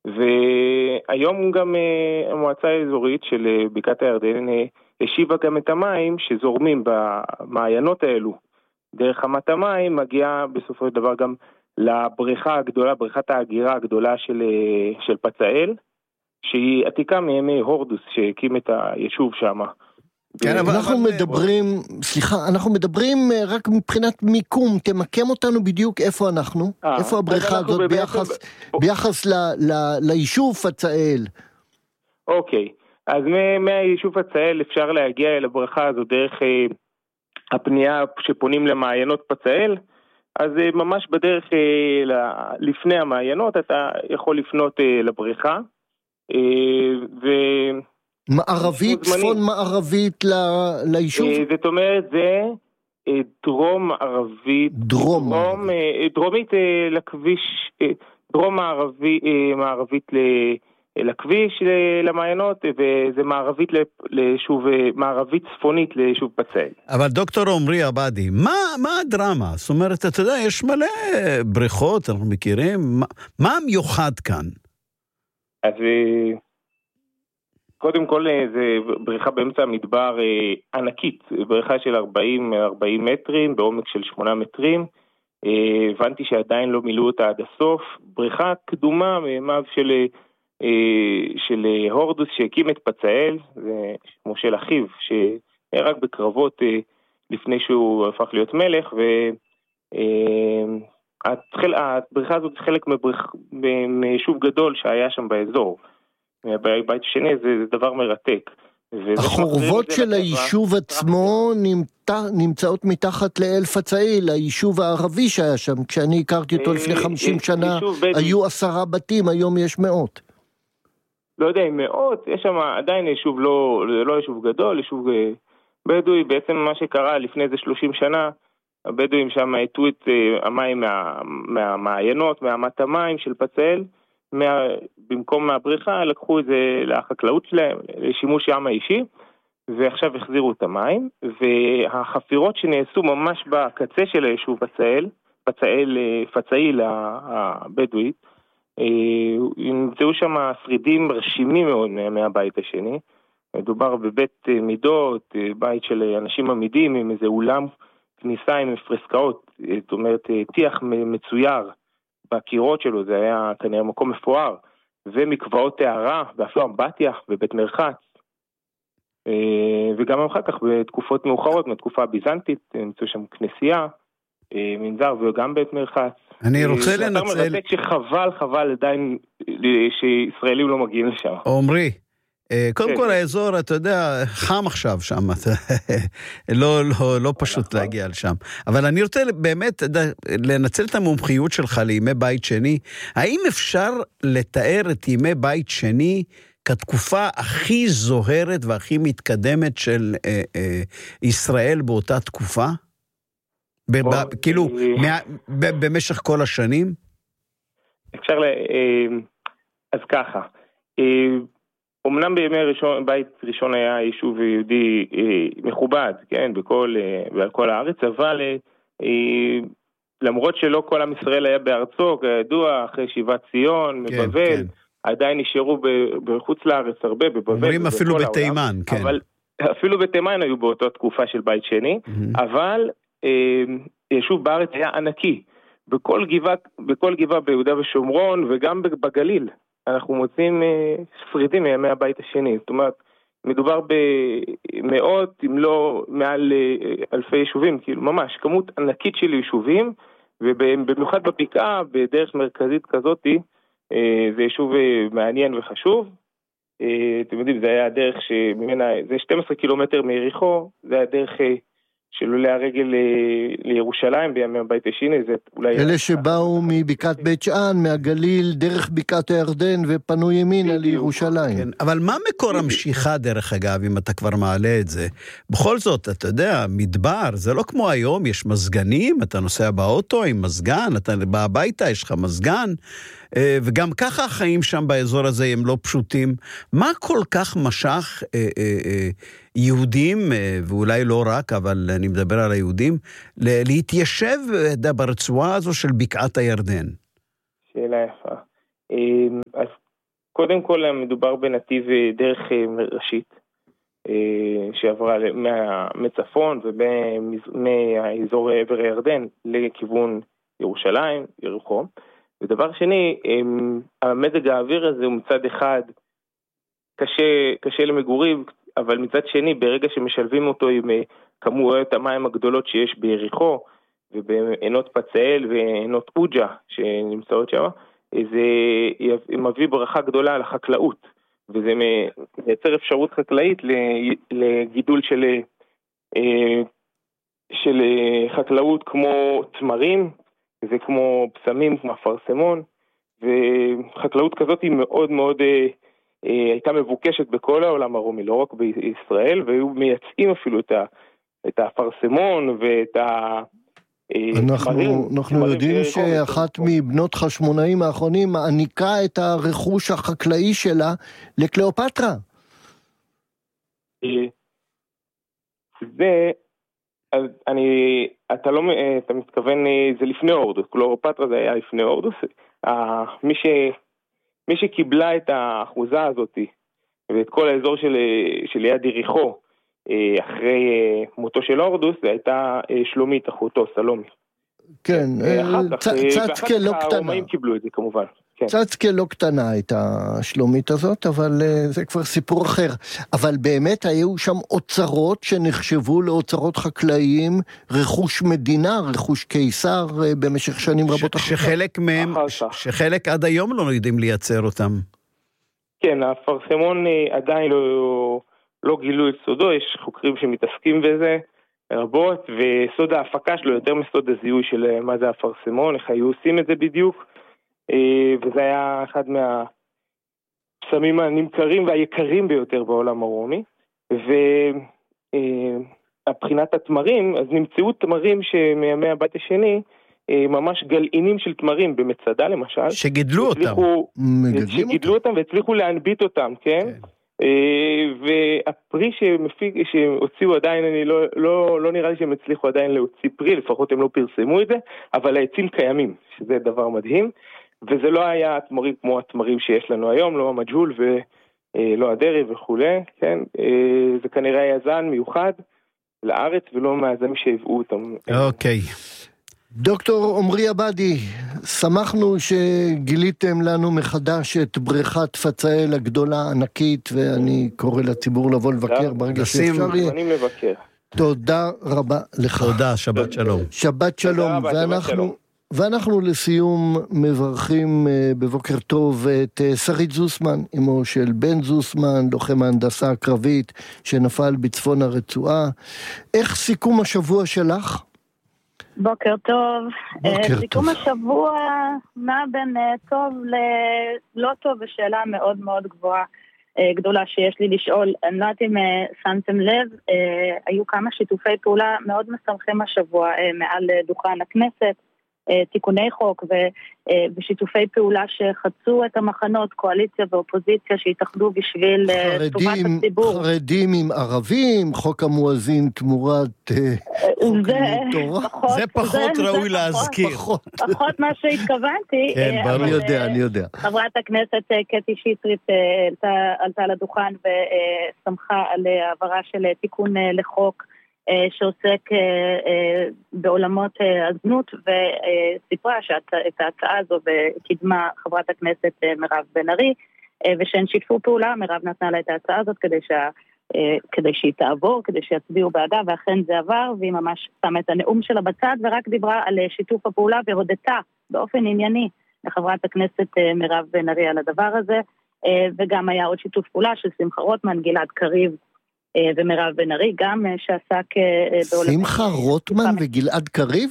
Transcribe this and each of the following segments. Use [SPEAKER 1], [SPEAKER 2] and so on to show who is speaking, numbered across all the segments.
[SPEAKER 1] והיום גם המועצה האזורית של בקעת הירדן השיבה גם את המים שזורמים במעיינות האלו. דרך חמת המים מגיעה בסופו של דבר גם לבריכה הגדולה, בריכת ההגירה הגדולה של פצאל, שהיא עתיקה מימי הורדוס שהקים את היישוב שם.
[SPEAKER 2] כן, אבל אנחנו מדברים רק מבחינת מיקום, תמקם אותנו בדיוק איפה אנחנו, איפה הבריכה הזאת ביחס ליישוב פצאל.
[SPEAKER 1] אוקיי, אז מהיישוב פצאל אפשר להגיע אל הבריכה הזאת דרך הפנייה שפונים למעיינות פצאל, אז ממש בדרך לפני המעיינות אתה יכול לפנות לבריכה,
[SPEAKER 2] מערבית, צפון מערבית ליישוב? זאת
[SPEAKER 1] אומרת, זה דרום מערבית, דרומית לכביש, דרום מערבית לכביש למעיינות, וזה מערבית ליישוב, מערבית צפונית ליישוב פצאל.
[SPEAKER 3] אבל דוקטור עומרי עבדי, מה הדרמה? זאת אומרת, אתה יודע, יש מלא בריכות, אנחנו מכירים, מה מיוחד כאן?
[SPEAKER 1] אז קודם כל זה בריכה באמצע המדבר ענקית, בריכה של 40 מטרים, בעומק של 8 מטרים, הבנתי שעדיין לא מילאו אותה עד הסוף, בריכה קדומה מימיו של הורדוס שהקים את פצאל, זה מושל אחיו, שרק בקרבות לפני שהוא הפך להיות מלך, והבריכה הזאת חלק מיישוב גדול שהיה שם באזור. בית שני זה דבר מרתק.
[SPEAKER 2] החורבות של היישוב עצמו נמצאות מתחת לאל פצאל, היישוב הערבי שהיה שם, כשאני הכרתי אותו לפני 50 שנה, היו 10 בתים, היום יש מאות.
[SPEAKER 1] לא יודע אם מאות, יש שם עדיין יישוב לא יישוב גדול, יישוב בדואי, בעצם מה שקרה לפני זה 30 שנה, הבדואים שם היתו את המים מהמעיינות, מהמת המים של פצאל, במקום מהבריכה לקחו את זה לחקלאות שלהם, לשימוש ים האישי, ועכשיו החזירו את המים, והחפירות שנעשו ממש בקצה של היישוב פצאל הבדואית, נמצאו שם שרידים רשימים מאוד מהבית השני, מדובר בבית מידות, בית של אנשים עמידים עם איזה אולם כניסה עם פרסקאות, זאת אומרת טיח מצויר, בקירות שלו, זה היה כנראה מקום מפואר, ומקוואות תארה, ואפילו אמבטיה ובית מרחץ, וגם אחר כך בתקופות מאוחרות, מהתקופה הביזנטית, נמצאו שם כנסייה, מנזר וגם בית מרחץ.
[SPEAKER 3] אני רוצה לנצל...
[SPEAKER 1] זה יותר מרתק שחבל עדיין שישראלים לא מגיעים לשם.
[SPEAKER 3] עומרי, קודם כל האזור, אתה יודע, חם עכשיו שם, לא פשוט להגיע לשם. אבל אני רוצה באמת לנצל את המומחיות שלך לימי בית שני. האם אפשר לתאר את ימי בית שני כתקופה הכי זוהרת והכי מתקדמת של ישראל באותה תקופה? כאילו, במשך כל השנים?
[SPEAKER 1] אפשר אז ככה, אמנם בימי בית ראשון היה יישוב יהודי מכובד, כן, ועל כל הארץ, אבל למרות שלא כל עם ישראל היה בארצו, כידוע, אחרי שיבת ציון, בבבל, עדיין נשארו בחוץ לארץ הרבה, בבבל.
[SPEAKER 3] אומרים אפילו בתימן, כן.
[SPEAKER 1] אבל אפילו בתימן היו באותה תקופה של בית שני, אבל יישוב בארץ היה ענקי. בכל גבעה ביהודה ושומרון, וגם בגליל. אנחנו מוצאים שרידים מימי הבית השני, זאת אומרת, מדובר במאות, אם לא מעל אלפי יישובים, כאילו ממש, כמות ענקית של יישובים, ובמיוחד בבקעה, בדרך מרכזית כזאת, זה יישוב מעניין וחשוב. אתם יודעים, זה היה הדרך שממנה, זה 12 קילומטר מיריחו, זה היה הדרך של עולי הרגל לירושלים בימי הבית השני, זה אולי...
[SPEAKER 2] אלה שבאו מבקעת בית שאן, מהגליל, דרך בקעת הירדן, ופנו ימינה לירושלים.
[SPEAKER 3] כן, אבל מה מקור המשיכה דרך אגב, אם אתה כבר מעלה את זה? בכל זאת, אתה יודע, מדבר, זה לא כמו היום, יש מזגנים, אתה נוסע באוטו עם מזגן, אתה בא הביתה, יש לך מזגן, וגם ככה החיים שם באזור הזה הם לא פשוטים. מה כל כך משך יהודים, ואולי לא רק, אבל אני מדבר על היהודים, להתיישב ברצועה הזו של בקעת הירדן?
[SPEAKER 1] שאלה יפה. אז קודם כל מדובר בנתיב דרך ראשית, שעברה מצפון ומהאזור עבר הירדן לכיוון ירושלים, יריחו. ודבר שני, המזג האוויר הזה הוא מצד אחד קשה למגורים, אבל מצד שני, ברגע שמשלבים אותו עם כמויות המים הגדולות שיש ביריחו, ובעינות פצאל ועינות אוג'ה שנמצאות שם, זה מביא ברכה גדולה לחקלאות, וזה מייצר אפשרות חקלאית לגידול של חקלאות כמו תמרים, וכמו פסמים, כמו אפרסמון, וחקלאות כזאת היא מאוד מאוד הייתה מבוקשת בכל העולם הרומי, לא רק בישראל, והיו מייצאים אפילו את האפרסמון ואת
[SPEAKER 2] אנחנו יודעים שאחת מבנות חשמונאים האחרונים מעניקה את הרכוש החקלאי שלה לקליאופטרה.
[SPEAKER 1] אתה מתכוון, זה לפני הורדוס, קליאופטרה זה היה לפני הורדוס, מי שקיבלה את האחוזה הזאת ואת כל האזור של יד יריחו אחרי מותו של הורדוס, זה הייתה שלומית, אחותו, סלומי.
[SPEAKER 2] כן, צצקה לא קטנה.
[SPEAKER 1] הרומאים קיבלו את זה כמובן.
[SPEAKER 2] צצקה לא קטנה הייתה השלומית הזאת, אבל זה כבר סיפור אחר. אבל באמת היו שם אוצרות שנחשבו לאוצרות חקלאיים, רכוש מדינה, רכוש קיסר במשך שנים רבות.
[SPEAKER 3] שחלק מהם, שחלק עד היום לא יודעים לייצר אותם.
[SPEAKER 1] כן, האפרסמון עדיין לא גילו את סודו, יש חוקרים שמתעסקים בזה רבות, וסוד ההפקה שלו יותר מסוד הזיהוי של מה זה האפרסמון, איך היו עושים את זה בדיוק, וזה היה אחד מהפסמים הנמכרים והיקרים ביותר בעולם הרומי. והבחינת התמרים, אז נמצאו תמרים שמימי הבית השני, ממש גלעינים של תמרים במצדה למשל,
[SPEAKER 3] שגידלו
[SPEAKER 1] אותם והצליחו להנביט אותם, כן? והפרי שהוציאו עדיין, לא נראה לי שהם הצליחו עדיין להוציא פרי, לפחות הם לא פרסמו את זה, אבל העצים קיימים, שזה דבר מדהים, וזה לא היה התמרים כמו התמרים שיש לנו היום, לא המג'הול ולא הדרי וכו', כן? זה כנראה היה זן מיוחד לארץ ולא מהזנים שהביאו אותם.
[SPEAKER 3] אוקיי.
[SPEAKER 2] דוקטור עמרי עבדי, שמחנו שגיליתם לנו מחדש את בריכת פצאל הגדולה, ענקית, ואני קורא לציבור לבוא לבקר ברגע שאפשר יהיה.
[SPEAKER 1] אני מבקר.
[SPEAKER 2] תודה רבה לך.
[SPEAKER 3] תודה, שבת שלום.
[SPEAKER 2] שבת שלום, ואנחנו לסיום מברכים בבוקר טוב את שרית זוסמן, אמו של בן זוסמן, לוחם ההנדסה הקרבית שנפל בצפון הרצועה. איך סיכום השבוע שלך?
[SPEAKER 4] בוקר טוב. סיכום השבוע מה בין טוב ללא טוב, ושאלה מאוד מאוד גדולה שיש לי לשאול. אני לא יודעת אם שמתם לב, היו כמה שיתופי פעולה מאוד משמחים השבוע מעל דוכן הכנסת, תיקוני חוק ושיתופי פעולה שחצו את המחנות, קואליציה ואופוזיציה שהתאחדו בשביל טובת הציבור.
[SPEAKER 2] חרדים עם ערבים, חוק המואזין תמורת חוק לימוד תורה.
[SPEAKER 3] זה פחות ראוי להזכיר.
[SPEAKER 4] פחות מה שהתכוונתי.
[SPEAKER 3] כן,
[SPEAKER 2] אני יודע.
[SPEAKER 4] חברת הכנסת קטי שטרית עלתה לדוכן ושמחה על העברה של תיקון לחוק שעוסק בעולמות הזנות, וסיפרה שאת ההצעה הזו וקידמה חברת הכנסת מירב בן ארי, ושהן שיתפו פעולה. מירב נתנה לה את ההצעה הזאת כדי שהיא תעבור, כדי שיצביעו בעדה, ואכן זה עבר, והיא ממש שמה את הנאום שלה בצד ורק דיברה על שיתוף הפעולה והודתה באופן ענייני לחברת הכנסת מירב בן ארי על הדבר הזה. וגם היה עוד שיתוף פעולה של שמחה רוטמן, גלעד קריב ומירב בן ארי, גם שעסק בעולמות.
[SPEAKER 2] שמחה רוטמן וגלעד קריב?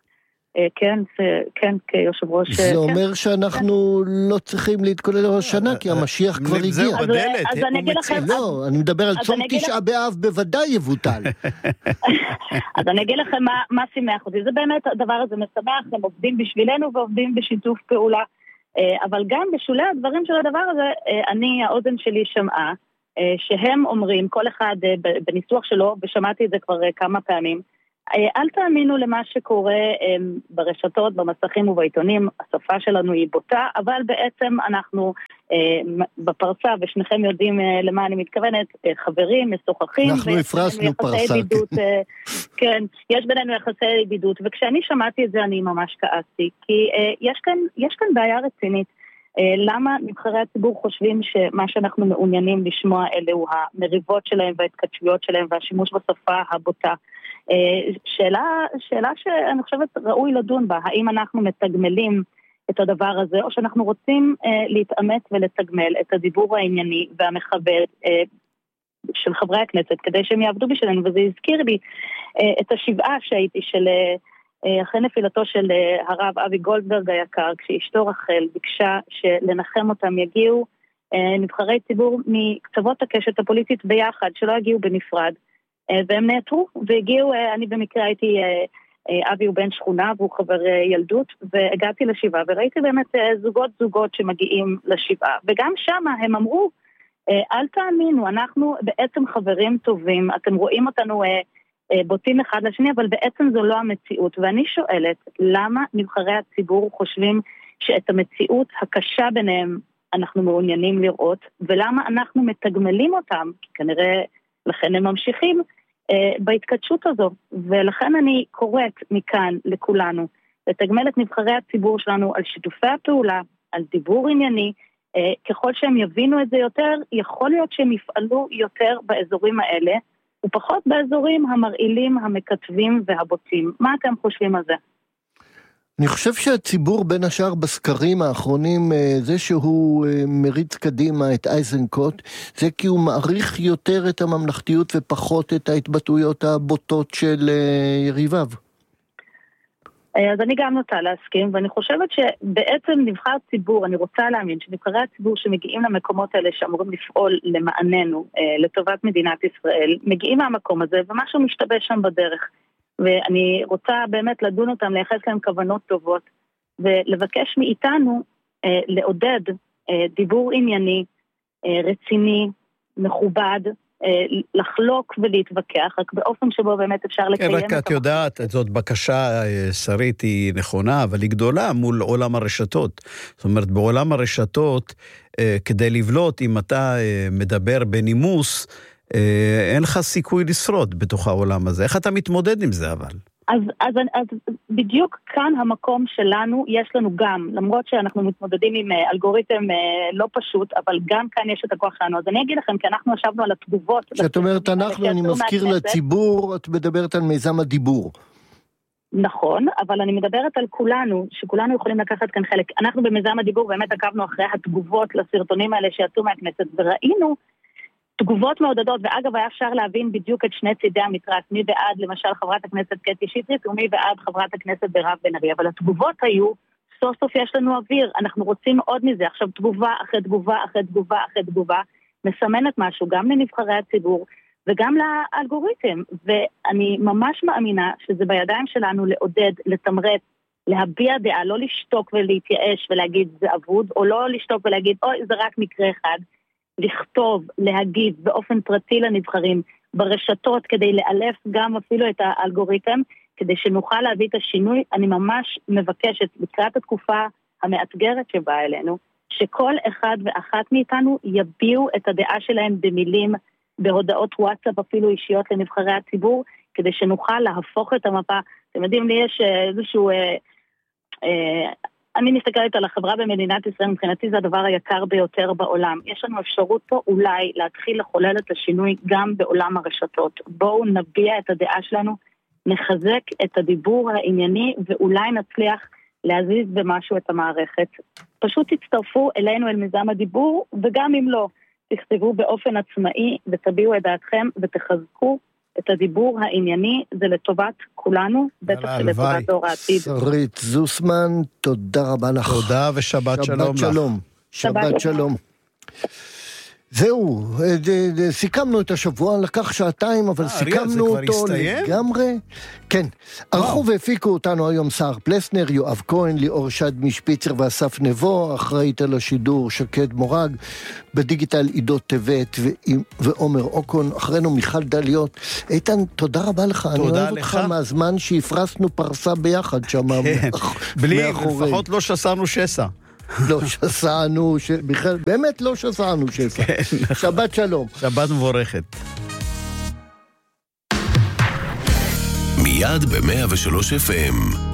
[SPEAKER 4] כן, כיושב ראש.
[SPEAKER 2] זה אומר שאנחנו לא צריכים להתכונן לראש שנה, כי המשיח כבר הגיע.
[SPEAKER 3] זהו בדלת.
[SPEAKER 4] אז אני אגיד לכם...
[SPEAKER 2] לא, אני מדבר על צום תשעה באב, בוודאי יבוטל.
[SPEAKER 4] אז אני אגיד לכם מה שימח אותי. זה באמת, הדבר הזה משמח, הם עובדים בשבילנו ועובדים בשיתוף פעולה. אבל גם בשולי הדברים של הדבר הזה, האוזן שלי שמעה, שהם אומרים, כל אחד בניסוח שלו, ושמעתי את זה כבר כמה פעמים, אל תאמינו למה שקורה ברשתות, במסכים ובעיתונים, השפה שלנו היא בוטה, אבל בעצם אנחנו בפרסה, ושניכם יודעים למה אני מתכוונת, חברים, משוחחים.
[SPEAKER 2] אנחנו הפרסנו פרסה.
[SPEAKER 4] כן, יש בינינו יחסי ידידות, וכשאני שמעתי את זה אני ממש כעסתי, כי יש כאן בעיה רצינית. למה נבחרי הציבור חושבים שמה שאנחנו מעוניינים לשמוע אלה הוא המריבות שלהם וההתכתשויות שלהם והשימוש בשפה הבוטה? שאלה שאני חושבת ראוי לדון בה, האם אנחנו מתגמלים את הדבר הזה, או שאנחנו רוצים להתאמץ ולתגמל את הדיבור הענייני והמכבד של חברי הכנסת, כדי שהם יעבדו בשבילנו, וזה הזכיר לי את השבעה שהייתי אחרי נפילתו של הרב אבי גולדברג היקר, כשאשתו רחל ביקשה שלנחם אותם יגיעו נבחרי ציבור מקצוות הקשת הפוליטית ביחד, שלא יגיעו בנפרד, והם נעתרו, והגיעו, אני במקרה הייתי, אבי הוא בן שכונה, והוא חבר ילדות, והגעתי לשבעה, וראיתי באמת זוגות שמגיעים לשבעה, וגם שם הם אמרו, אל תאמינו, אנחנו בעצם חברים טובים, אתם רואים אותנו בוטים אחד לשני, אבל בעצם זו לא המציאות, ואני שואלת, למה נבחרי הציבור חושבים שאת המציאות הקשה ביניהם אנחנו מעוניינים לראות, ולמה אנחנו מתגמלים אותם, כי כנראה לכן הם ממשיכים בהתקדשות הזו, ולכן אני קוראת מכאן לכולנו, לתגמל את נבחרי הציבור שלנו על שיתופי הפעולה, על דיבור ענייני, ככל שהם יבינו את זה יותר, יכול להיות שהם יפעלו יותר באזורים האלה, ופחות באזורים המרעילים, המכתבים והבוטים. מה אתם חושבים על זה?
[SPEAKER 2] אני חושב שהציבור בין השאר בסקרים האחרונים, זה שהוא מריץ קדימה את אייזנקוט, זה כי הוא מעריך יותר את הממלכתיות ופחות את ההתבטאויות הבוטות של יריביו.
[SPEAKER 4] אז אני גם נוטה להסכים, ואני חושבת שבעצם נבחר ציבור, אני רוצה להאמין שנבחרי הציבור שמגיעים למקומות האלה שאמורים לפעול למעננו, לטובת מדינת ישראל, מגיעים מהמקום הזה ומשהו משתבש שם בדרך. ואני רוצה באמת לדון אותם, לייחס להם כוונות טובות, ולבקש מאיתנו לעודד דיבור ענייני, רציני, מכובד, לחלוק ולהתווכח, רק באופן שבו באמת אפשר לקיים
[SPEAKER 3] רק את יודעת, זאת בקשה שרית היא נכונה, אבל היא גדולה מול עולם הרשתות. זאת אומרת, בעולם הרשתות, כדי לבלוט, אם אתה מדבר בנימוס, אין לך סיכוי לשרוד בתוך העולם הזה. איך אתה מתמודד עם זה אבל?
[SPEAKER 4] אז בדיוק כאן המקום שלנו, יש לנו גם, למרות שאנחנו מתמודדים עם אלגוריתם לא פשוט, אבל גם כאן יש את הכוח שלנו. אז אני אגיד לכם, כי אנחנו ישבנו על התגובות.
[SPEAKER 2] כשאת אומרת אנחנו, אני מזכיר לציבור, את מדברת על מיזם הדיבור.
[SPEAKER 4] נכון, אבל אני מדברת על כולנו, שכולנו יכולים לקחת כאן חלק. אנחנו במיזם הדיבור באמת עקבנו אחרי התגובות לסרטונים האלה שיצאו מהכנסת, וראינו תגובות מעודדות, ואגב היה אפשר להבין בדיוק את שני צידי המתרס, מי בעד למשל חברת הכנסת קטי שטרית, ומי בעד חברת הכנסת מירב בן ארי, אבל התגובות היו, סוף סוף יש לנו אוויר, אנחנו רוצים עוד מזה, עכשיו תגובה אחרי תגובה אחרי תגובה אחרי תגובה, מסמנת משהו גם לנבחרי הציבור, וגם לאלגוריתם, ואני ממש מאמינה שזה בידיים שלנו לעודד, לתמרץ, להביע דעה, לא לשתוק ולהתייאש ולהגיד זה אבוד, או לא לשתוק ולהגיד אוי זה רק מקרה אחד, לכתוב, להגיב באופן פרטי לנבחרים ברשתות כדי לאלף גם אפילו את האלגוריתם, כדי שנוכל להביא את השינוי. אני ממש מבקשת לקראת התקופה המאתגרת שבאה אלינו, שכל אחד ואחת מאיתנו יביעו את הדעה שלהם במילים, בהודעות וואטסאפ אפילו אישיות לנבחרי הציבור, כדי שנוכל להפוך את המפה. אתם יודעים, לי יש איזשהו אני מסתכלת על החברה במדינת ישראל, מבחינתי זה הדבר היקר ביותר בעולם. יש לנו אפשרות פה אולי להתחיל לחולל את השינוי גם בעולם הרשתות. בואו נביע את הדעה שלנו, נחזק את הדיבור הענייני, ואולי נצליח להזיז במשהו את המערכת. פשוט תצטרפו אלינו אל מיזם הדיבור, וגם אם לא, תכתבו באופן עצמאי ותביעו את דעתכם ותחזקו את הדיבור הענייני, זה לטובת כולנו, בטח שלטובת דור העתיד.
[SPEAKER 2] שרית זוסמן, תודה רבה לך.
[SPEAKER 3] תודה ושבת שלום לך.
[SPEAKER 2] שבת שלום. זהו, סיכמנו את השבוע, לקח שעתיים, אבל סיכמנו אותו לגמרי. כן, ערכו והפיקו אותנו היום סער פלסנר, יואב כהן, ליאור שדמי שפיצר ואסף נבו, אחראית על השידור שקד מורג, בדיגיטל עידו טבת ועומר אוקון, אחרינו מיכל דליות. איתן, תודה רבה לך, אני אוהב אותך מהזמן שהפרסנו פרסה ביחד שם.
[SPEAKER 3] בלי, לפחות לא שסענו שסע.
[SPEAKER 2] לא שסענו, באמת לא שסענו שסע. שבת שלום.
[SPEAKER 3] שבת מבורכת.
[SPEAKER 5] מיד ב-103 FM